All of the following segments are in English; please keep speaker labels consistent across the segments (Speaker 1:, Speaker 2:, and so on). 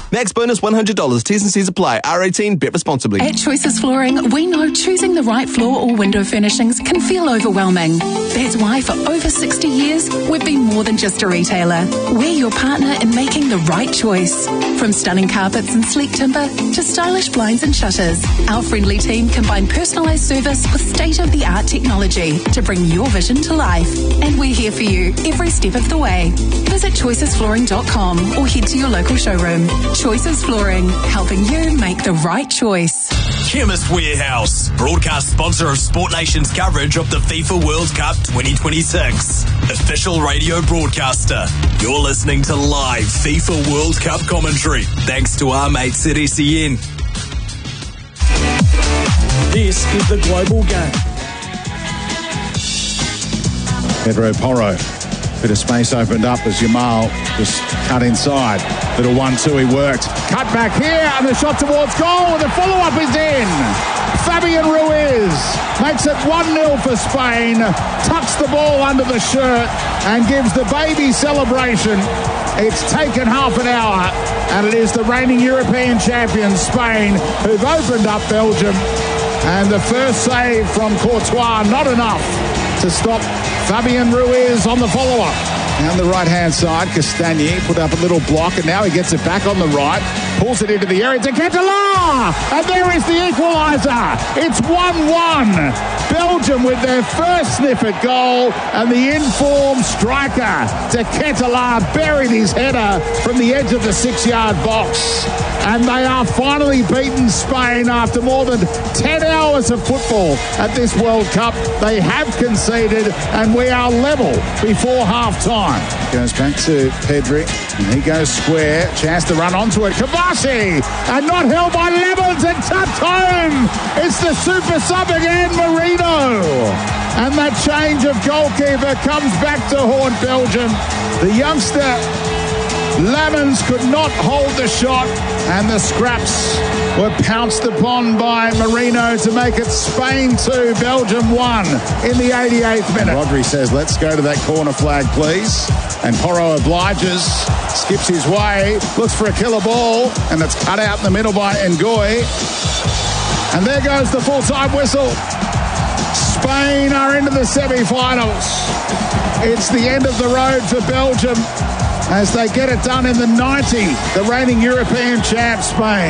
Speaker 1: Max bonus $100. T's and C's apply. R18. Bet responsibly.
Speaker 2: At Choices Flooring, we know choosing the right floor or window furnishings can feel overwhelming. That's why for over 60 years, we've been more than just a retailer. We're your partner in making the right choice. From stunning carpets and sleek timber to stylish blinds and shutters, our friendly team combine personalised service with state-of-the-art technology to bring your vision to life. And we're here for you every step of the way. Visit choicesflooring.com or head to your local showroom. Choices Flooring, helping you make the right choice.
Speaker 3: Chemist Warehouse, broadcast sponsor of Sport Nation's coverage of the FIFA World Cup 2026. Official radio broadcaster. You're listening to live FIFA World Cup commentary, thanks to our mates at SEN.
Speaker 4: This is the Global Game.
Speaker 5: Pedro Porro. Bit of space opened up as Yamal just cut inside. Little 1-2, he worked. Cut back here, and the shot towards goal, and the follow-up is in. Fabian Ruiz makes it 1-0 for Spain, tucks the ball under the shirt, and gives the baby celebration. It's taken half an hour, and it is the reigning European champions, Spain, who've opened up Belgium. And the first save from Courtois, not enough to stop Fabian Ruiz on the follow-up. Down the right-hand side, Castagni put up a little block, and now he gets it back on the right, pulls it into the area to Ketelaere, and there is the equaliser. It's 1-1. Belgium with their first sniff at goal, and the informed striker to Ketelaere buried his header from the edge of the 6-yard box. And they are finally beaten Spain after more than 10 hours of football at this World Cup. They have conceded, and we are level before half-time. Goes back to Pedri, and he goes square. Chance to run onto it. Kavasi, and not held by Levens, and tapped home. It's the super sub again, Marino. And that change of goalkeeper comes back to haunt Belgium. The youngster Lamens could not hold the shot, and the scraps were pounced upon by Marino to make it Spain 2, Belgium 1 in the 88th minute. Rodri says, let's go to that corner flag, please. And Porro obliges, skips his way, looks for a killer ball, and it's cut out in the middle by Ngoy. And there goes the full-time whistle. Spain are into the semi-finals. It's the end of the road for Belgium as they get it done in the 90, the reigning European champ, Spain.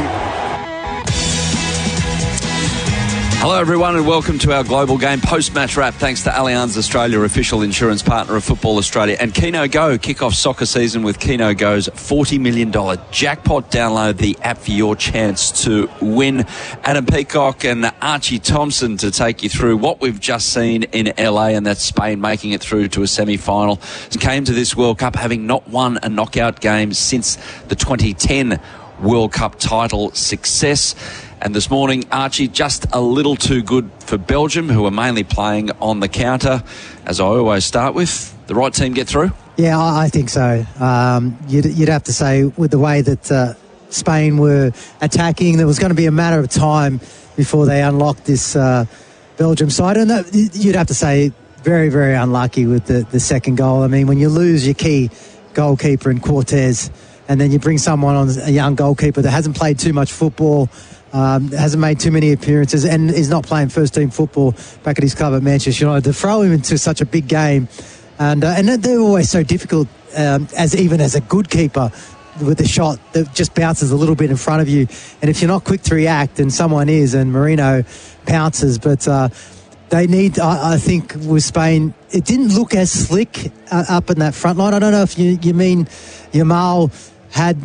Speaker 6: Hello everyone and welcome to our Global Game post-match wrap thanks to Allianz Australia, official insurance partner of Football Australia, and Keno Go. Kick off soccer season with Keno Go's $40 million jackpot. Download the app for your chance to win. Adam Peacock and Archie Thompson to take you through what we've just seen in LA, and that's Spain making it through to a semi-final. Came to this World Cup having not won a knockout game since the 2010 World Cup title success. And this morning, Archie, just a little too good for Belgium, who are mainly playing on the counter. As I always start with, the right team get through?
Speaker 7: Yeah, I think so. You'd have to say, with the way that Spain were attacking, there was going to be a matter of time before they unlocked this Belgium side. And you'd have to say, very, very unlucky with the second goal. I mean, when you lose your key goalkeeper in Cortez, and then you bring someone on, a young goalkeeper that hasn't played too much football, hasn't made too many appearances, and is not playing first-team football back at his club at Manchester United, to throw him into such a big game. And they're always so difficult, as a good keeper, with a shot that just bounces a little bit in front of you. And if you're not quick to react, and someone is, and Marino pounces. But they need, I think, with Spain, it didn't look as slick up in that front line. I don't know if you mean Yamal had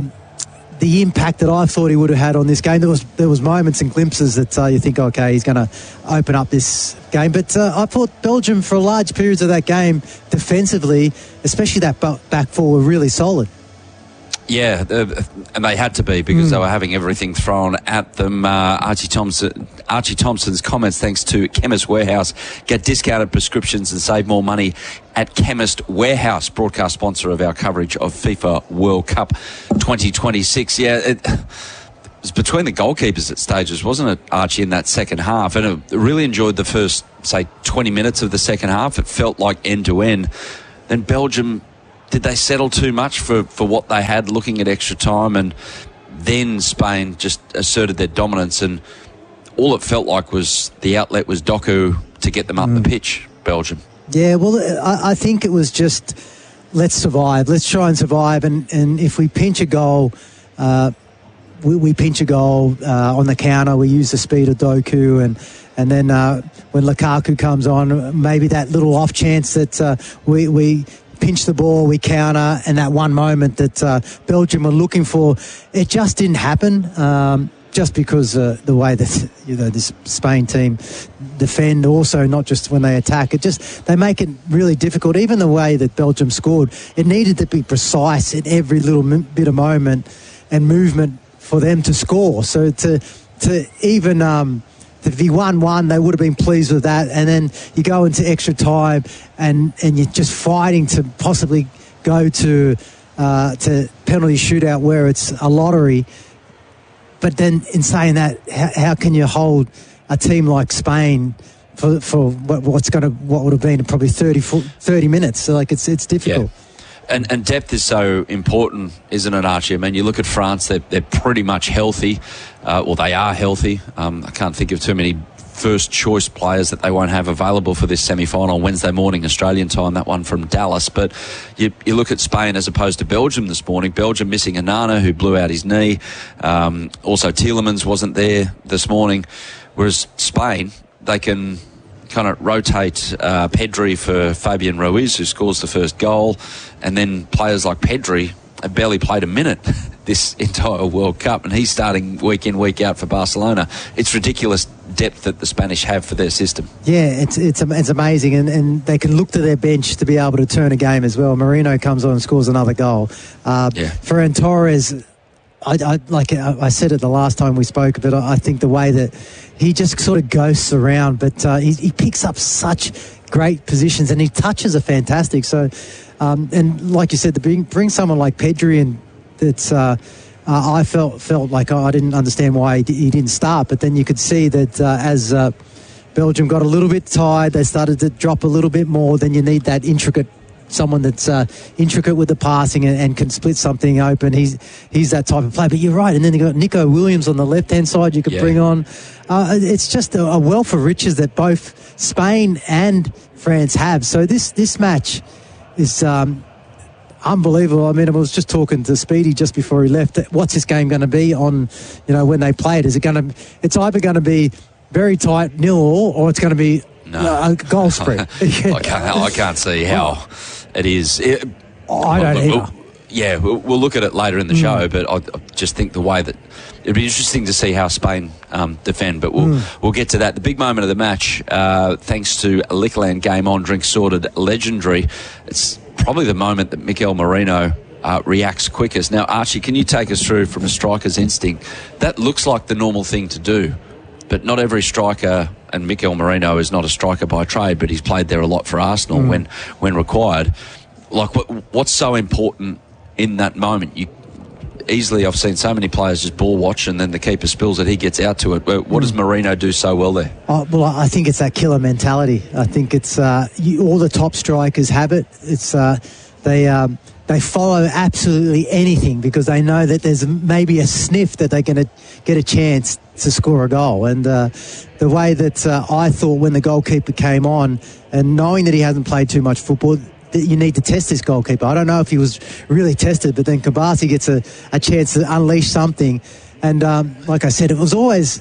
Speaker 7: the impact that I thought he would have had on this game. There was moments and glimpses that you think, okay, he's going to open up this game. But I thought Belgium, for large periods of that game, defensively, especially that back four, were really solid.
Speaker 6: Yeah, and they had to be, because they were having everything thrown at them. Archie Thompson's comments, thanks to Chemist Warehouse. Get discounted prescriptions and save more money at Chemist Warehouse, broadcast sponsor of our coverage of FIFA World Cup 2026. Yeah, it was between the goalkeepers at stages, wasn't it, Archie, in that second half? And I really enjoyed the first, say, 20 minutes of the second half. It felt like end-to-end. Then Belgium did they settle too much for what they had looking at extra time? And then Spain just asserted their dominance, and all it felt like was the outlet was Doku to get them up the pitch, Belgium.
Speaker 7: Yeah, well, I think it was just, let's survive. Let's try and survive. And if we pinch a goal, we pinch a goal on the counter. We use the speed of Doku. And then when Lukaku comes on, maybe that little off chance that we pinch the ball, we counter, and that one moment that Belgium were looking for, it just didn't happen. Just because the way that this Spain team defend, also not just when they attack, they make it really difficult. Even the way that Belgium scored, it needed to be precise in every little bit of moment and movement for them to score. So to even to be 1-1, they would have been pleased with that. And then you go into extra time and you're just fighting to possibly go to penalty shootout where it's a lottery. But then, in saying that, how can you hold a team like Spain for what would have been probably 30 minutes? So, it's difficult.
Speaker 6: Yeah. And depth is so important, isn't it, Archie? I mean, you look at France; they're pretty much healthy. They are healthy. I can't think of too many first choice players that they won't have available for this semi-final Wednesday morning Australian time, that one from Dallas. But you look at Spain as opposed to Belgium this morning. Belgium missing Onana, who blew out his knee. Also Tielemans wasn't there this morning. Whereas Spain, they can kind of rotate Pedri for Fabian Ruiz, who scores the first goal. And then players like Pedri have barely played a minute this entire World Cup, and he's starting week in, week out for Barcelona. It's ridiculous depth that the Spanish have for their system. Yeah,
Speaker 7: it's amazing, and they can look to their bench to be able to turn a game as well. Merino comes on and scores another goal. Ferran Torres, I said it the last time we spoke, but I think the way that he just sort of ghosts around, but he picks up such great positions, and his touches are fantastic. So, and like you said, to bring someone like Pedri in, that's I felt like I didn't understand why he didn't start, but then you could see that as Belgium got a little bit tired, they started to drop a little bit more. Then you need that someone that's intricate with the passing and can split something open. He's that type of player. But you're right. And then you got Nico Williams on the left-hand side you could bring on. It's just a wealth of riches that both Spain and France have. So this match is unbelievable. I mean, I was just talking to Speedy just before he left. What's this game going to be on, when they play it? It's either going to be very tight, 0-0, or it's going to be a goal spread.
Speaker 6: I can't see how it is.
Speaker 7: I don't either.
Speaker 6: Yeah, we'll look at it later in the show, but I just think the way that it'd be interesting to see how Spain defend, but we'll get to that. The big moment of the match, thanks to Liquorland Game On, Drink Sorted, legendary. It's probably the moment that Mikel Merino reacts quickest. Now, Archie, can you take us through from a striker's instinct? That looks like the normal thing to do, but not every striker, and Mikel Merino is not a striker by trade, but he's played there a lot for Arsenal when required. Like, what's so important in that moment? I've seen so many players just ball watch, and then the keeper spills it, he gets out to it. What does Merino do so well there?
Speaker 7: Well, I think it's that killer mentality. I think it's all the top strikers have it. It's they follow absolutely anything because they know that there's maybe a sniff that they're going to get a chance to score a goal. And the way that I thought when the goalkeeper came on, and knowing that he hasn't played too much football, you need to test this goalkeeper. I don't know if he was really tested, but then Kabasi gets a chance to unleash something. And like I said, it was always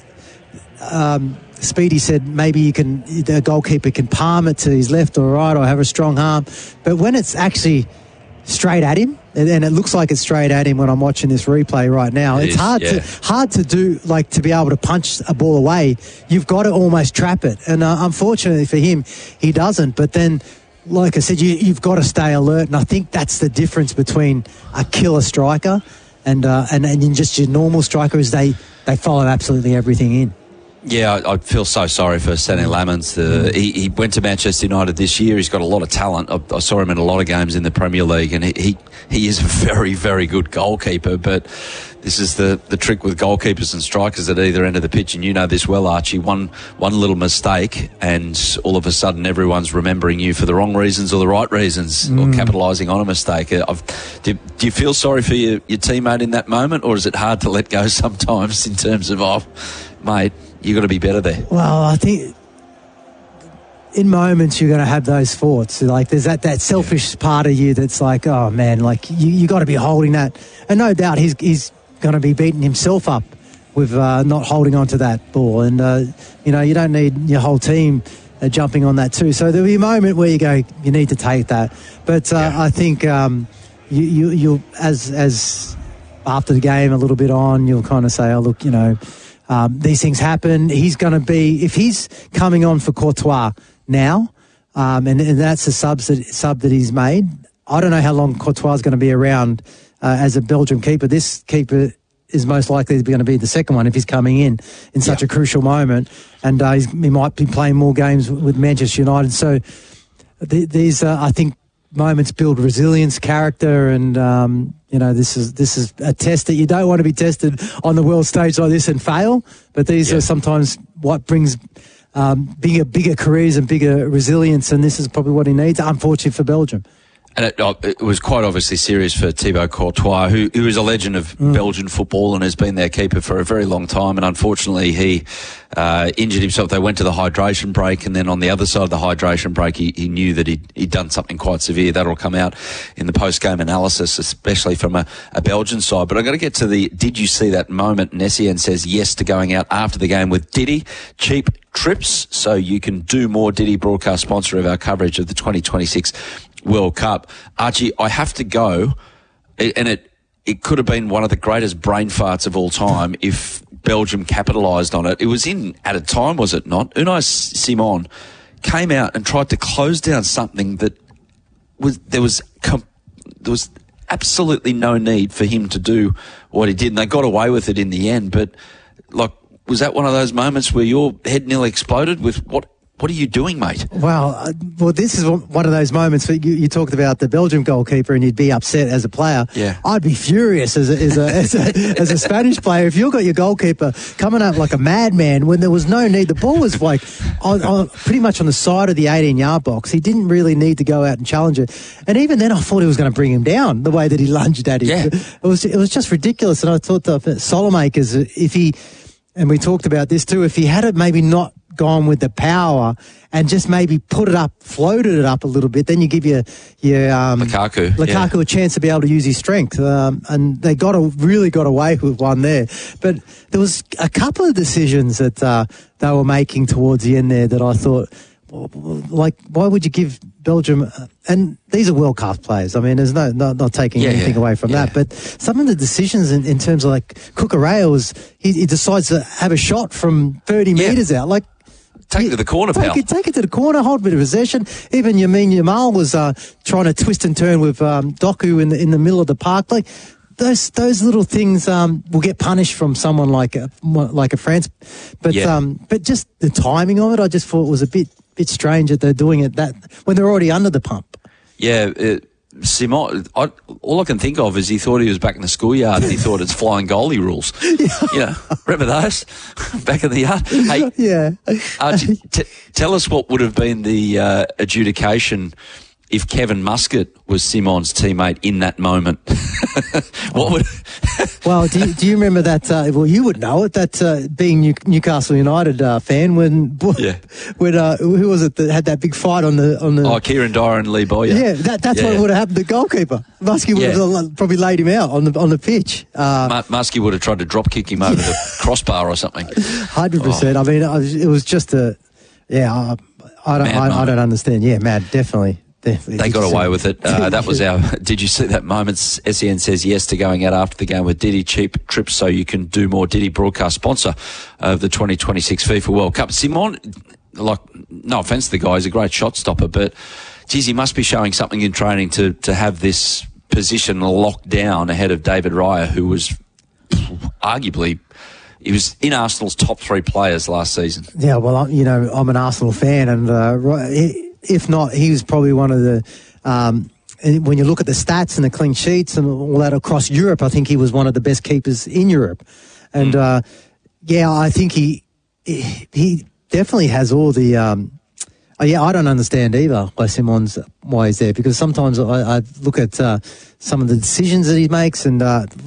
Speaker 7: Speedy said maybe the goalkeeper can palm it to his left or right or have a strong arm. But when it's actually straight at him, and it looks like it's straight at him when I'm watching this replay right now, it's hard to do, like, to be able to punch a ball away. You've got to almost trap it. And unfortunately for him, he doesn't. But then, like I said, you've got to stay alert, and I think that's the difference between a killer striker and just your normal striker, is they follow absolutely everything in.
Speaker 6: Yeah, I feel so sorry for Sonny Lamons. He went to Manchester United this year. He's got a lot of talent. I saw him in a lot of games in the Premier League, and he is a very, very good goalkeeper. But this is the trick with goalkeepers and strikers at either end of the pitch, and you know this well, Archie. One little mistake, and all of a sudden everyone's remembering you for the wrong reasons or the right reasons, or capitalising on a mistake. Do you feel sorry for your teammate in that moment, or is it hard to let go sometimes in terms of, mate, you've got to be better there?
Speaker 7: Well, I think in moments you're going to have those thoughts. Like there's that selfish part of you that's like, oh man, like you got to be holding that. And no doubt he's going to be beating himself up with not holding on to that ball. And, you don't need your whole team jumping on that too. So there'll be a moment where you go, you need to take that. But I think you'll as after the game a little bit on, you'll kind of say, oh, look, these things happen. He's going to be, if he's coming on for Courtois now, and that's a sub that he's made, I don't know how long Courtois is going to be around as a Belgium keeper. This keeper is most likely going to be the second one if he's coming in such a crucial moment. And he might be playing more games with Manchester United. So these, I think, moments build resilience, character, and this is a test that you don't want to be tested on the world stage like this and fail. But these are sometimes what brings bigger careers and bigger resilience, and this is probably what he needs. Unfortunately for Belgium.
Speaker 6: And it was quite obviously serious for Thibaut Courtois, who is a legend of Belgian football and has been their keeper for a very long time. And unfortunately, he injured himself. They went to the hydration break, and then on the other side of the hydration break, he knew that he'd done something quite severe. That'll come out in the post-game analysis, especially from a Belgian side. But I've got to get to did you see that moment? Nessian says yes to going out after the game with Diddy. Cheap trips, so you can do more. Diddy, broadcast sponsor of our coverage of the 2026 World Cup. Archie, I have to go, and it could have been one of the greatest brain farts of all time if Belgium capitalised on it. It was at a time, was it not? Unai Simon came out and tried to close down something that there was absolutely no need for him to do what he did, and they got away with it in the end. But was that one of those moments where your head nearly exploded with what are you doing, mate?
Speaker 7: Well, this is one of those moments where you talked about the Belgium goalkeeper and you'd be upset as a player.
Speaker 6: Yeah.
Speaker 7: I'd be furious as a Spanish player if you've got your goalkeeper coming up like a madman when there was no need. The ball was like on pretty much on the side of the 18-yard box. He didn't really need to go out and challenge it. And even then I thought he was going to bring him down the way that he lunged at him.
Speaker 6: Yeah.
Speaker 7: It was just ridiculous. And I thought that Solomakers, and we talked about this too, if he had maybe not gone with the power and just maybe floated it up a little bit, then you give your Lukaku a chance to be able to use his strength. And they really got away with one there. But there was a couple of decisions that they were making towards the end there that I thought, like, why would you give Belgium, and these are world-class players. I mean, there's not taking anything away from that. But some of the decisions in terms of like Cucurella he decides to have a shot from 30 metres out. Like,
Speaker 6: take it to the corner, pal.
Speaker 7: Take it to the corner, hold a bit of possession. Even Lamine Yamal was trying to twist and turn with Doku in the middle of the park. Like, those little things will get punished from someone like a France. But just the timing of it, I just thought was a bit strange that they're doing it when they're already under the pump.
Speaker 6: Yeah, Simon, all I can think of is he thought he was back in the schoolyard and he thought it's flying goalie rules. Remember those? Back in the yard? Hey, tell us what would have been the adjudication if Kevin Muscat was Simon's teammate in that moment. What would?
Speaker 7: Well, do you remember that? Well, you would know it. That being Newcastle United fan, when who was it that had that big fight on the?
Speaker 6: Oh, Kieran Dyer and Lee Boyer.
Speaker 7: Yeah, that's what would have happened to the goalkeeper. Muskie would have probably laid him out on the pitch.
Speaker 6: Muskie would have tried to drop kick him over the crossbar or something.
Speaker 7: 100%. I mean, it was just I don't understand. Yeah, mad, definitely.
Speaker 6: They got away with it. That was our... Did you see that moment? SEN says yes to going out after the game with Diddy. Cheap trips so you can do more. Diddy, broadcast sponsor of the 2026 FIFA World Cup. Simon, no offence to the guy, he's a great shot stopper, but geez, he must be showing something in training to have this position locked down ahead of David Raya, who was arguably He was in Arsenal's top 3 players last season.
Speaker 7: Yeah, well, I'm an Arsenal fan, and if not, he was probably one of the. When you look at the stats and the clean sheets and all that across Europe, I think he was one of the best keepers in Europe. And I think he definitely has all the. I don't understand either why he's there, because sometimes I look at some of the decisions that he makes, and